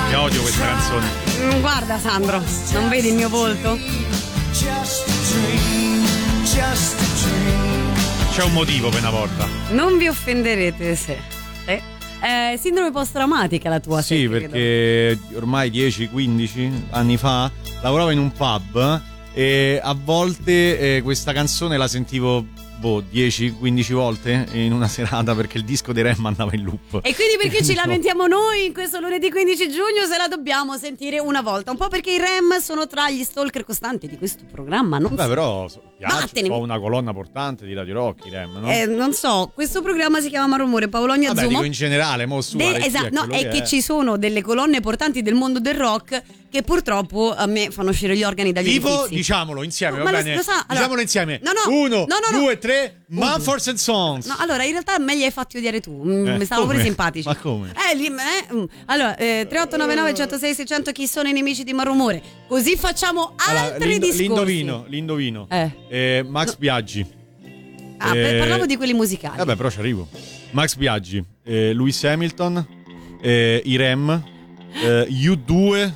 Che odio questa canzone. Guarda Sandro, non vedi il mio volto? C'è un motivo per una volta. Non vi offenderete se... sindrome post-traumatica la tua. Sì, perché ormai 10-15 anni fa lavoravo in un pub e a volte questa canzone la sentivo 10-15 volte in una serata, perché il disco dei Rem andava in loop. E quindi perché ci lamentiamo noi in questo lunedì 15 giugno se la dobbiamo sentire una volta? Un po' perché i Rem sono tra gli stalker costanti di questo programma, non Beh, però piace, Vattene. un po' una colonna portante di Radio Rock, i Rem, no? Non so, questo programma si chiama Marumore, Paolonia Vabbè, Zumo. dico in generale, mo su Esatto, no, è che ci sono delle colonne portanti del mondo del rock che purtroppo a me fanno uscire gli organi dagli tipo, orifizi. diciamolo insieme, No, va ma bene? lo sa, allora, diciamolo insieme. no, 1, no. 2, 3, Mumford & Sons. No, allora in realtà me li hai fatti odiare tu. Mi stavano pure simpatici. Ma come? Allora, 3899 106 600, chi sono i nemici di Marumore? Così facciamo altri discorsi. L'indovino. Max Biaggi. Parlavo di quelli musicali. Vabbè, però ci arrivo. Max Biaggi, Lewis Hamilton, i Rem, U2.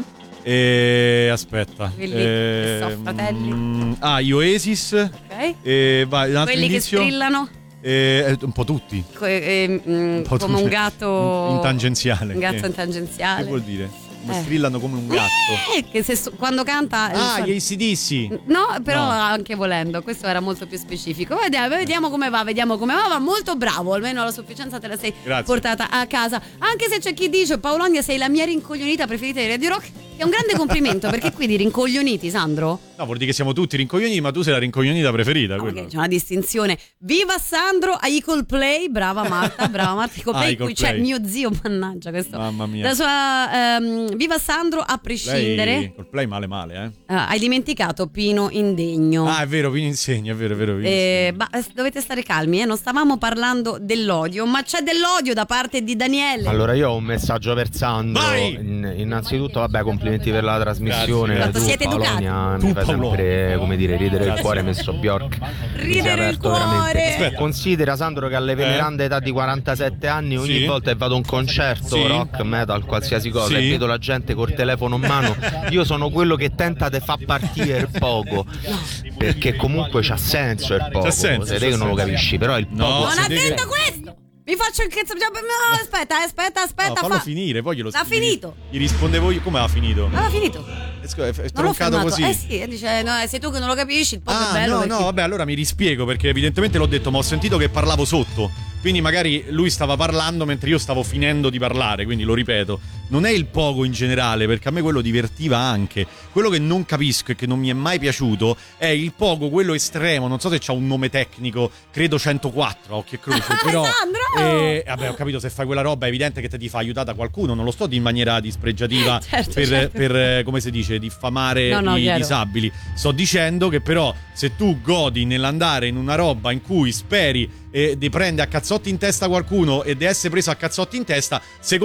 Aspetta. Quelli che so, fratelli. Gli Oasis. Ok. Vai, un altro Quelli indizio. che strillano. Un po' tutti. Come un gatto in tangenziale. Un gatto in tangenziale. Che vuol dire? Strillano come un gatto. Che quando canta gli AC/DC. No, però anche volendo, questo era molto più specifico. Vediamo come va, va molto bravo, almeno alla sufficienza te la sei portata a casa. Anche se c'è chi dice: Paolonia, sei la mia rincoglionita preferita di Radio Rock, che è un grande complimento, perché qui di rincoglioniti, Sandro? No, vuol dire che siamo tutti rincoglioniti, ma tu sei la rincoglionita preferita. Okay, c'è una distinzione. Viva Sandro, ai Coldplay, brava Marta, i Coldplay, qui c'è mio zio, mannaggia questo. Mamma mia. La sua viva Sandro, a prescindere. Coldplay male, hai dimenticato Pino Indegno. È vero, Pino Insegno, è vero. Dovete stare calmi, non stavamo parlando dell'odio, ma c'è dell'odio da parte di Daniele. Allora io ho un messaggio per Sandro. Innanzitutto, vabbè, complimenti per la trasmissione. Grazie. Tu, siete Paolonia, mi fai sempre, come dire, ridere il cuore, messo Bjork. Ridere il cuore. Considera, Sandro, che alle venerande età di 47 anni ogni volta che vado a un concerto, rock, metal, qualsiasi cosa, e vedo la gente col telefono in mano, io sono quello che tenta di far partire il poco, perché comunque c'ha senso il poco. Se te che non lo capisci, però il poco. Non ha detto questo! Mi faccio il cazzo. No, aspetta. Fallo finire, poi glielo l'ha finito. Gli rispondevo io, come ha finito? Aveva finito. È troncato così. Sì, dice, no, sei tu che non lo capisci, il poco è bello. No, vabbè, allora mi rispiego, perché evidentemente l'ho detto, ma ho sentito che parlavo sotto. Quindi magari lui stava parlando mentre io stavo finendo di parlare, quindi lo ripeto. Non è il poco in generale, perché a me quello divertiva anche. Quello che non capisco e che non mi è mai piaciuto è il poco, quello estremo. Non so se c'ha un nome tecnico, credo 104 a occhio e croce. Però vabbè, ho capito, se fai quella roba è evidente che ti fa aiutata qualcuno. Non lo sto in maniera dispregiativa per come si dice, diffamare i disabili. Sto dicendo che però se tu godi nell'andare in una roba in cui speri di prendere a cazzotti in testa qualcuno e di essere preso a cazzotti in testa, secondo